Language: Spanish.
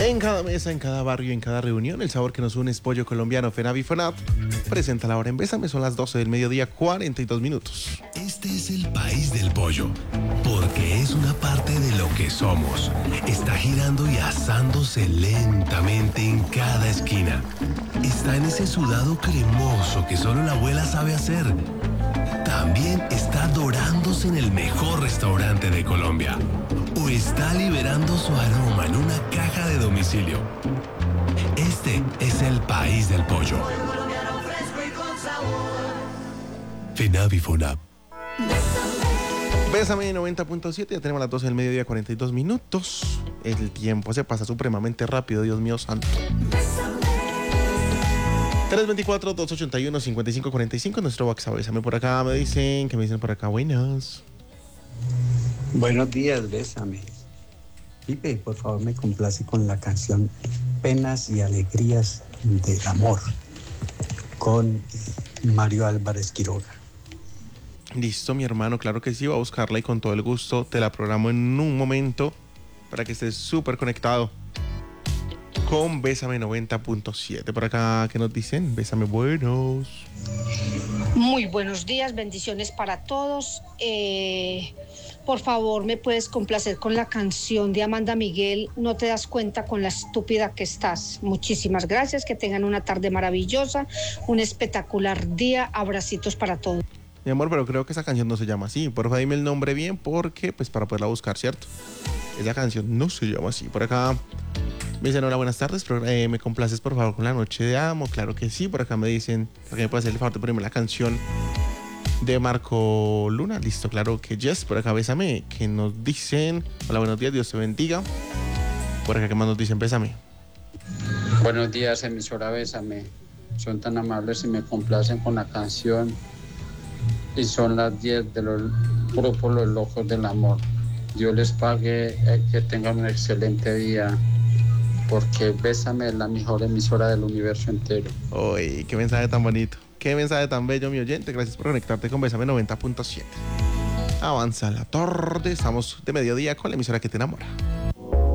En cada mesa, en cada barrio, en cada reunión, el sabor que nos une es pollo colombiano. FENAVI FONAP presenta la hora en Bésame, son las 12 del mediodía, 42 minutos. Este es el país del pollo, porque es una parte de lo que somos. Está girando y asándose lentamente en cada esquina. Está en ese sudado cremoso que solo la abuela sabe hacer. También está dorándose en el mejor restaurante de Colombia. O está liberando su aroma en una caja de domicilio. Este es el país del pollo. FENAVI FONAP. Bésame 90.7, ya tenemos las 12 del mediodía, 42 minutos. El tiempo se pasa supremamente rápido, Dios mío santo. 324-281-5545, nuestro WhatsApp. Bésame por acá, me dicen por acá, buenas. Buenos días, Bésame. Pipe, por favor, me complace con la canción Penas y Alegrías del Amor, con Mario Álvarez Quiroga. Listo, mi hermano, claro que sí, voy a buscarla y con todo el gusto te la programo en un momento para que estés súper conectado con Bésame 90.7. Por acá, ¿qué nos dicen? Bésame, buenos. Muy buenos días, bendiciones para todos. Por favor, ¿me puedes complacer con la canción de Amanda Miguel, No te das cuenta con la estúpida que estás? Muchísimas gracias, que tengan una tarde maravillosa, un espectacular día, abracitos para todos. Mi amor, pero creo que esa canción no se llama así. Por favor, dime el nombre bien porque, pues, para poderla buscar, ¿cierto? Esa canción no se llama así. Por acá me dicen, hola, buenas tardes, pero, ¿me complaces, por favor, con La Noche de Amo? Claro que sí. Por acá me dicen, ¿por qué me puede hacer el favor de ponerme la canción de Marco Luna? Listo, claro que yes. Por acá, Bésame, que nos dicen, hola, buenos días, Dios te bendiga. Por acá, ¿qué más nos dicen? Bésame. Buenos días, emisora Bésame. Son tan amables y me complacen con la canción. Y son las 10 de los grupos Los Locos del Amor. Dios les pague, que tengan un excelente día, porque Bésame es la mejor emisora del universo entero. Uy, qué mensaje tan bonito, qué mensaje tan bello, mi oyente. Gracias por conectarte con Bésame 90.7. Avanza la tarde, estamos de mediodía con la emisora que te enamora.